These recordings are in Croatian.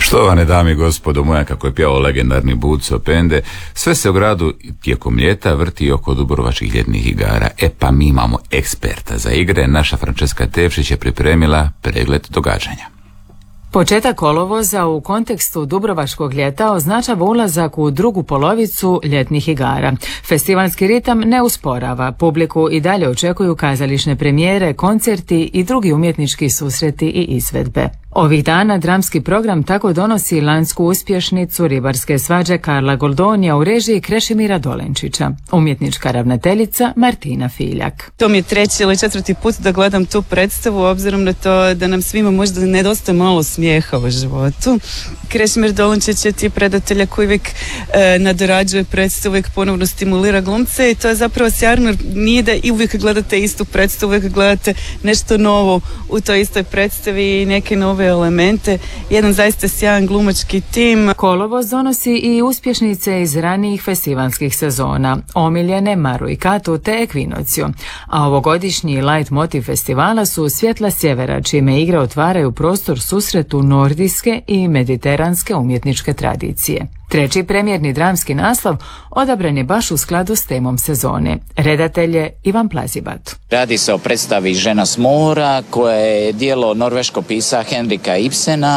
Štovane dame i gospodo moja, kako je pjevao legendarni Buco Pende, sve se u gradu tijekom ljeta vrti oko dubrovačkih ljetnih igara. Pa mi imamo eksperta za igre. Naša Franceska Tevšić je pripremila pregled događanja. Početak kolovoza u kontekstu dubrovačkog ljeta označava ulazak u drugu polovicu ljetnih igara. Festivalski ritam ne usporava, publiku i dalje očekuju kazališne premijere, koncerti i drugi umjetnički susreti i izvedbe. Ovih dana dramski program tako donosi lanjsku uspješnicu ribarske svađe Karla Goldonija u režiji Krešimira Dolenčića, umjetnička ravnateljica Martina Filjak. To mi je 3. ili 4. put da gledam tu predstavu, obzirom na to da nam svima možda nedostaje malo smijeha u životu. Krešimir Dolenčić je tip redatelja koji uvijek nadorađuje predstavu, uvijek ponovno stimulira glumce i to je zapravo sjajno. Nije da i uvijek gledate istu predstavu, uvijek gledate nešto novo u toj istoj predstavi i neke nove elemente, jedan zaista sjajan glumački tim. Kolovoz donosi i uspješnice iz ranijih festivalskih sezona, omiljene Maru i Katu te Ekvinocio, a ovogodišnji light motiv festivala su Svjetla sjevera, čime igre otvaraju prostor susretu nordijske i mediteranske umjetničke tradicije. Treći premijerni dramski naslov odabran je baš u skladu s temom sezone. Redatelj je Ivan Plazibat. Radi se o predstavi Žena s mora, koja je djelo norveškog pisa Henrika Ibsena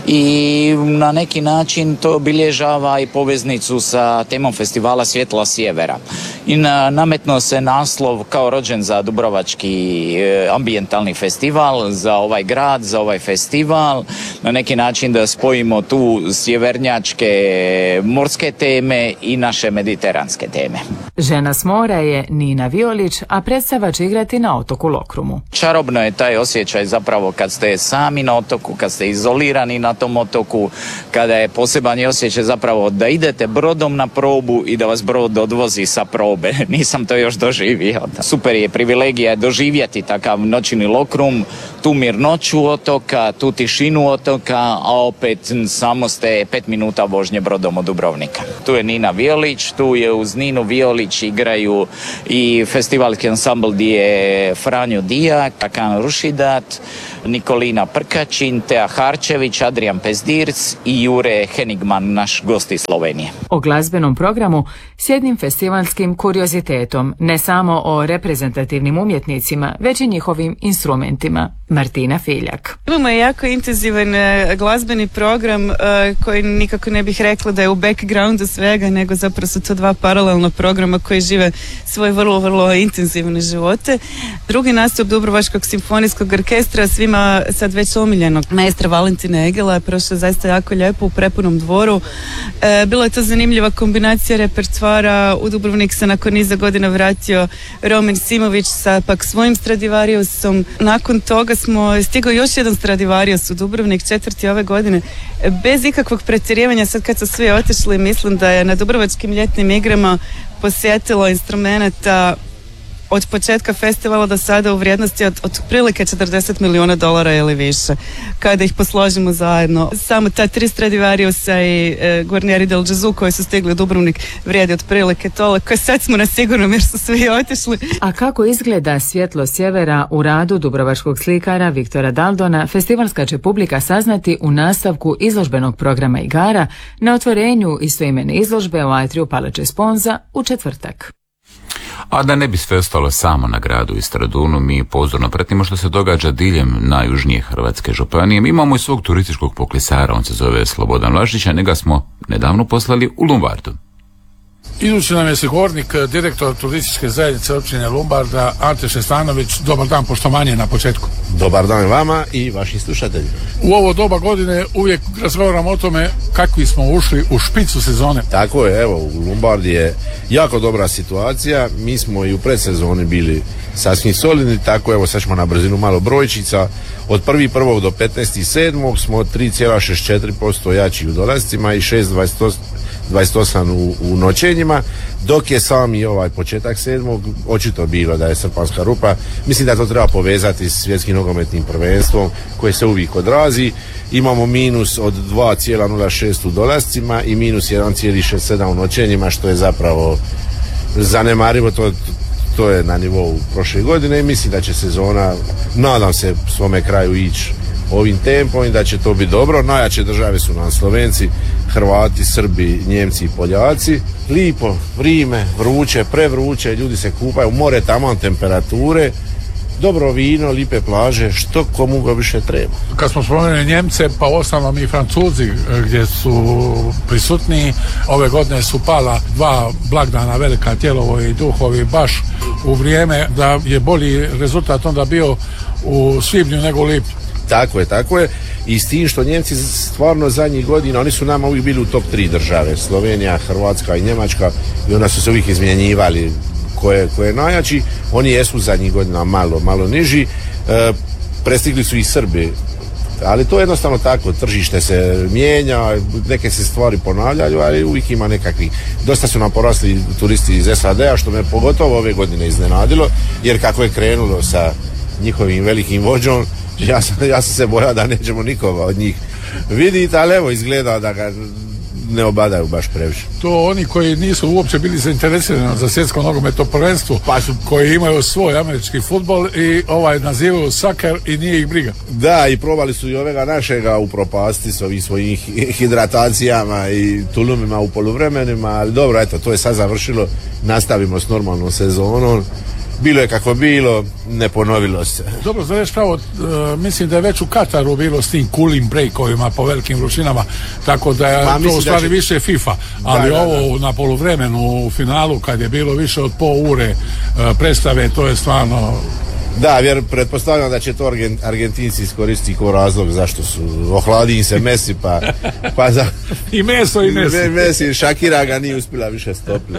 i na neki način to obilježava i poveznicu sa temom festivala Svjetla sjevera. I nametno se naslov kao rođen za dubrovački ambijentalni festival, za ovaj grad, za ovaj festival, na neki način da spojimo tu sjevernjačke morske teme i naše mediteranske teme. Žena s mora je Nina Violić, a predstava će igrati na otoku Lokrumu. Čarobno je taj osjećaj zapravo kad ste sami na otoku, kad ste izolirani na tom otoku, kada je poseban osjećaj zapravo da idete brodom na probu i da vas brod odvozi sa probe. Nisam to još doživio. Super je privilegija doživjeti takav noćni Lokrum, tu mirnoću otoka, tu tišinu otoka, a opet samo ste 5 minuta vožnje brodom od Dubrovnika. Tu je Nina Violić, tu je uz Ninu Violić igraju i festivalski ansambl gdje je Franjo Dijak, Akan Rušidat, Nikolina Prkačin, Tea Harčević, Adrian Pezdirc i Jure Henigman, naš gost iz Slovenije. O glazbenom programu s jednim festivalskim kuriozitetom, ne samo o reprezentativnim umjetnicima, već i njihovim instrumentima. Martina Filjak. Imamo jako intenzivan glazbeni program koji nikako ne bih rekla da je u backgroundu svega, nego zapravo su to dva paralelna programa koji žive svoje vrlo, vrlo intenzivne živote. Drugi nastup Dubrovačkog simfonijskog orkestra, svima sad već omiljenog maestra Valentina Egela, je prošlo zaista jako lijepo u prepunom dvoru. Bila je to zanimljiva kombinacija repertoara. U Dubrovnik se nakon niza godina vratio Roman Simović sa pak svojim Stradivariusom. Nakon toga smo stigao još jedan Stradivarius u Dubrovnik, 4. ove godine, bez ikakvog pretjerivanja. Sad kad su svi otišli, mislim da je na Dubrovačkim ljetnim igrama posjetilo instrumenta od početka festivala do sada u vrijednosti od prilike $40 milijuna ili više. Kada ih posložimo zajedno, samo ta 3 Stradivariusa i Guarneri del Gesù koji su stigli u Dubrovnik vrijedi otprilike toliko. Sad smo na sigurnom jer su svi otišli. A kako izgleda Svjetlo sjevera u radu dubrovačkog slikara Viktora Daldona, festivalska će publika saznati u nastavku izložbenog programa igara na otvorenju istoimene izložbe u atriju Palače Sponza u četvrtak. A da ne bi sve ostalo samo na gradu i Stradunu, mi pozorno pratimo što se događa diljem najjužnije Hrvatske županije. Mi imamo i svog turističkog poklisara, on se zove Slobodan Vlašić, a njega smo nedavno poslali u Lumbardu. Idući nam je sugovornik, direktor turističke zajednice općine Lumbarda, Ante Šestanović. Dobar dan, poštovanje na početku. Dobar dan vama i vašim slušateljima. U ovo doba godine uvijek razgovaramo o tome kakvi smo ušli u špicu sezone. Tako je, evo, u Lumbardi je jako dobra situacija. Mi smo i u predsezoni bili sasvim solidni, tako evo sad ćemo na brzinu malo brojčica. Od 1.1. do 15.7. smo 3,64% jači u dolascima i 6,28 u noćenjima, dok je sami ovaj početak 7. očito bilo da je srpanska rupa. Mislim da to treba povezati s svjetskim nogometnim prvenstvom koje se uvijek odrazi. Imamo minus od 2,06 u dolascima i minus 1,67 u noćenjima, što je zapravo zanemarivo. To je na nivou prošle godine i mislim da će sezona, nadam se, svome kraju ići ovim tempom i da će to biti dobro. Najjače države su nam Slovenci, Hrvati, Srbi, Njemci i Poljaci. Lipo, vrime, vruće, prevruće, ljudi se kupaju, more tamo temperature, dobro vino, lipe plaže, što komu ga više treba. Kad smo spomenuli Njemce, pa ostalom i Francuzi gdje su prisutni, ove godine su pala 2 blagdana, Velika Tjelovo i Duhovi, baš u vrijeme da je bolji rezultat onda bio u svibnju nego u lipnju. Tako je. I s tim što Njemci stvarno zadnjih godina, oni su nama uvijek bili u top 3 države, Slovenija, Hrvatska i Njemačka, i onda su se uvijek izmjenjivali ko je najjači. Oni jesu zadnjih godina malo niži, prestigli su i Srbi, ali to je jednostavno tako, tržište se mijenja, neke se stvari ponavljaju, ali uvijek ima nekakvi. Dosta su nam porasli turisti iz SAD-a, što me pogotovo ove godine iznenadilo, jer kako je krenulo sa njihovim velikim vođom, ja sam se bojao da nećemo nikoga od njih vidjeti, ali evo izgleda da ga ne obadaju baš previše. To oni koji nisu uopće bili zainteresirani za svjetsko nogometno prvenstvo, pa su, koji imaju svoj američki fudbal i nazivaju soccer i nije ih briga. Da, i probali su i ovega našega upropasti s ovim svojim hidratacijama i tulumima u poluvremenima, ali dobro, eto, to je sad završilo, nastavimo s normalnom sezonom. Bilo je kako bilo, ne ponovilo se. Dobro, znaš pravo, mislim da je već u Kataru bilo s tim cooling breakovima po velikim vrućinama, tako da je to u stvari više FIFA, ali ovo na poluvremenu u finalu kad je bilo više od pol ure predstave, to je stvarno... Da, pretpostavljam da će to Argentinci iskoristiti kao razlog zašto su, ohladi im se Messi pa za... I meso i Messi. Messi, Shakira ga nije uspjela više stopiti.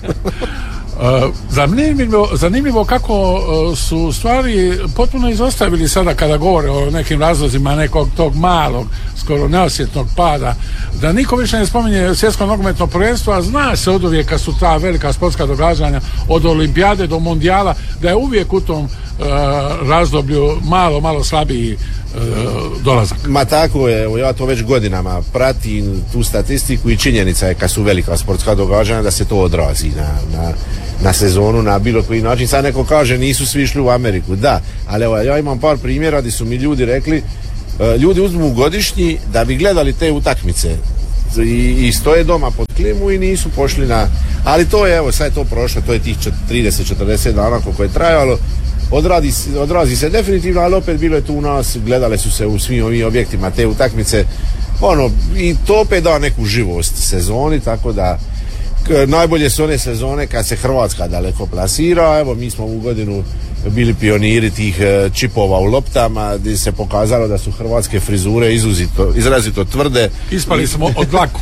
Zanimljivo kako su stvari potpuno izostavili sada kada govore o nekim razlozima nekog tog malog, skoro neosjetnog pada, da niko više ne spominje svjetsko nogometno prvenstvo, a zna se oduvijek kad su ta velika sportska događanja od olimpijade do mondijala, da je uvijek u tom razdoblju malo slabiji dolazak. Ma tako je, ja to već godinama pratim tu statistiku i činjenica je kad su velika sportska događanja da se to odrazi na sezonu, na bilo koji način. Sad neko kaže nisu svi išli u Ameriku, da, ali evo, ja imam par primjera gdje su mi ljudi rekli, ljudi uzmu godišnji da bi gledali te utakmice i stoje doma pod klimu i nisu pošli ali to je, evo, sad je to prošlo, to je tih 30-40 dana koliko je trajalo. Odrazi se definitivno, ali opet bilo je tu u nas, gledale su se u svim ovim objektima te utakmice, i to opet da neku živost sezoni, tako da najbolje su one sezone kad se Hrvatska daleko plasira. Evo, mi smo ovu godinu bili pioniri tih čipova u loptama, gdje se pokazalo da su hrvatske frizure izrazito tvrde. Ispali smo od dlaku.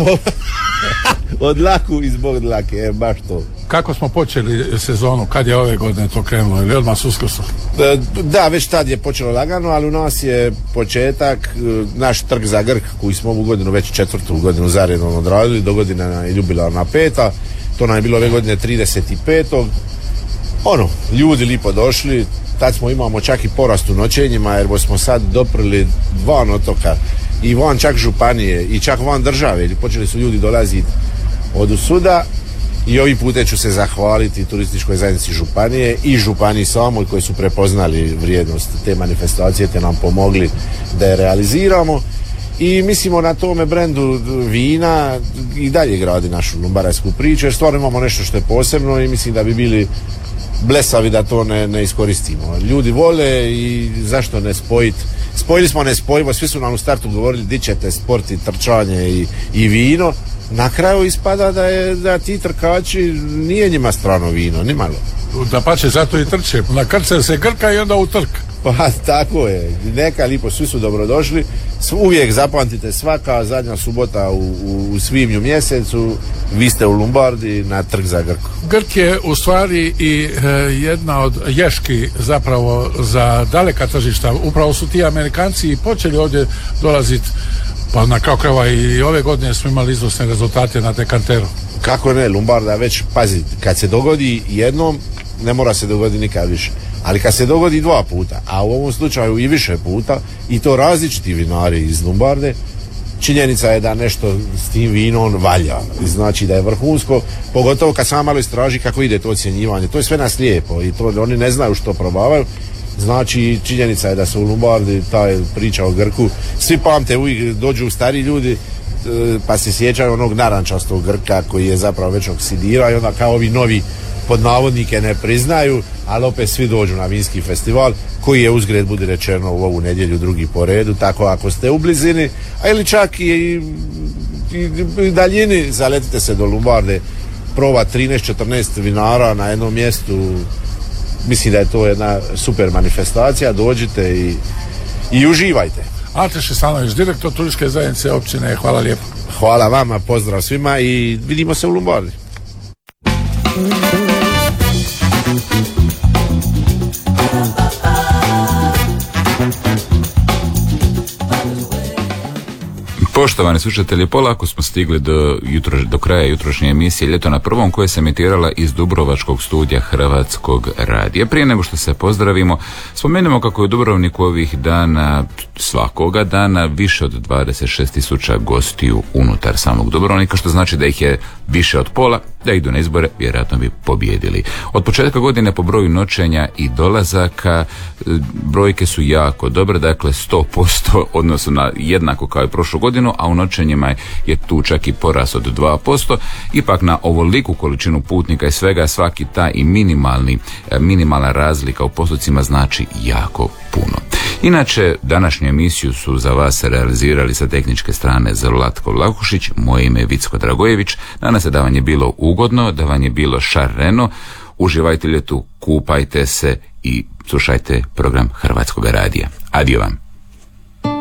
Od dlaku i zbog dlake, baš to. Kako smo počeli sezonu, kad je ove godine to krenulo, ili odmah s Uskrsom? Da, već tad je počelo lagano, ali u nas je početak, naš trg za Grk, koji smo ovu godinu već 4. godinu zaredom odradili, do godina je jubilarna 5. To nam je bilo ove godine 35. Ljudi lipo došli, tad imamo čak i porast u noćenjima, jer smo sad doprli van otoka i van čak županije i čak van države, počeli su ljudi dolaziti od suda. I ovih puta ću se zahvaliti turističkoj zajednici županije i županiji samoj koji su prepoznali vrijednost te manifestacije te nam pomogli da je realiziramo. I mislimo na tome brendu vina i dalje gradi našu lumbararsku priču, jer stvarno imamo nešto što je posebno i mislim da bi bili blesavi da to ne iskoristimo. Ljudi vole i zašto ne spojiti. Spojili smo nespojivo, svi su nam u startu govorili di ćete sport i trčanje i vino. Na kraju ispada da ti trkači nije njima strano vino, ni malo. Da pače, zato i trče. Na krce se Grka i onda u trk. Pa tako je. Neka lipo, svi su dobrodošli. Uvijek zapamtite, svaka zadnja subota u svibnju mjesecu vi ste u Lumbardi na trg za Grku. Grk je u stvari i jedna od ješki zapravo za daleka tržišta. Upravo su ti Amerikanci počeli ovdje dolaziti. Pa na kraju krajeva i ove godine smo imali izvrsne rezultate na dekanteru. Kako ne, Lumbarda već, pazi, kad se dogodi jednom, ne mora se dogoditi nikad više. Ali kad se dogodi 2 puta, a u ovom slučaju i više puta, i to različiti vinari iz Lumbarde, činjenica je da nešto s tim vinom valja. Znači da je vrhunsko, pogotovo kad sam malo istraži kako ide to ocjenjivanje. To je sve nas lijepo i to oni ne znaju što probavaju. Znači, činjenica je da se u Lombardi taj priča o Grku, svi pamte, uvijek dođu stari ljudi pa se sjećaju onog narančastog Grka koji je zapravo već oksidirao i onda kao ovi novi pod navodnike ne priznaju, ali opet svi dođu na vinski festival koji je uzgred budi rečeno u ovu nedjelju drugi po redu, tako ako ste u blizini, a ili čak i daljini, zaletite se do Lombarde, proba 13-14 vinara na jednom mjestu. Mislim da je to jedna super manifestacija, dođite i uživajte. Ante Šestanović, direktor turističke zajednice općine, hvala lijepo. Hvala vama, pozdrav svima i vidimo se u Lombardi. Poštovani slušatelji, polako smo stigli do kraja jutrošnje emisije Ljeto na prvom, koja se emitirala iz Dubrovačkog studija Hrvatskog radija. Prije nego što se pozdravimo, spomenemo kako je u Dubrovniku ovih dana, svakoga dana, više od 26.000 gostiju unutar samog Dubrovnika, što znači da ih je više od pola, da idu na izbore, vjerojatno bi pobijedili. Od početka godine po broju noćenja i dolazaka brojke su jako dobre, dakle 100% odnosno na jednako kao i prošlu godinu, a u noćenjima je tu čak i porast od 2%. Ipak na ovoliku količinu putnika i svega, svaki taj i minimalna razlika u postocima znači jako puno. Inače, današnju emisiju su za vas realizirali sa tehničke strane Zlatko Vlahušić, moje ime je Vicko Dragojević. Danas je da vam je bilo ugodno, da vam je bilo šareno. Uživajte ljetu, kupajte se i slušajte program Hrvatskog radija. Adio vam.